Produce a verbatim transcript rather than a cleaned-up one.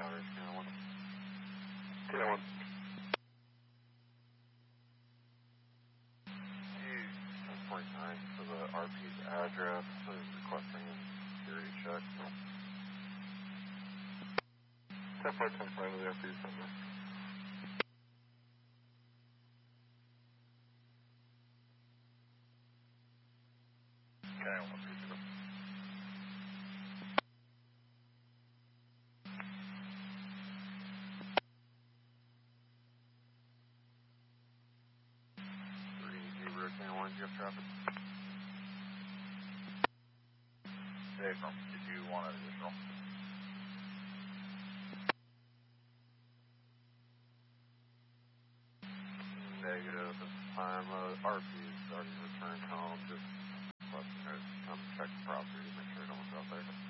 Tower, Channel one. Channel one. ten forty-nine for the R P's address, so he's requesting a security check. ten four ten five of the R P's number. Okay, one three zero. three zero Channel one, do you have traffic? Hey, from, did you want an additional? Negative at this time. Uh, R P's already returned home. Just let you guys come check the property, make sure no one's out there.